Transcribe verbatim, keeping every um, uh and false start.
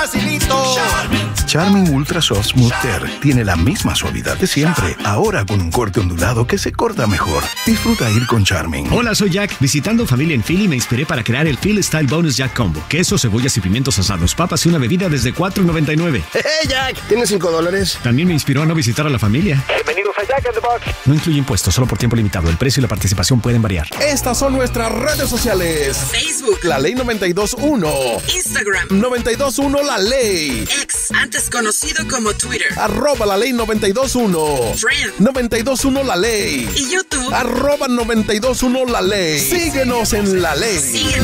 facilito. Charmin. Charmin Ultra Soft Smooth Tear tiene la misma suavidad de siempre, ahora con un corte ondulado que se corta mejor. Disfruta ir con Charmin. Hola, soy Jack. Visitando familia en Philly me inspiré para crear el Philly Style Bonus Jack Combo. Queso, cebollas y pimientos asados, papas y una bebida desde cuatro noventa y nueve. ¡Hey, Jack! ¿Tienes cinco dólares? También me inspiró a no visitar a la familia. Bienvenidos a Jack in the Box. No incluye impuestos, solo por tiempo limitado. El precio y la participación pueden variar. Estas son nuestras redes sociales. Facebook, La Ley noventa y dos punto uno. Instagram, noventa y dos punto uno La Ley. X, antes conocido como Twitter. Arroba La Ley noventa y dos punto uno. Friend. noventa y dos punto uno La Ley. Y YouTube. Arroba noventa y dos punto uno La Ley. Síguenos en La Ley. Síguenos.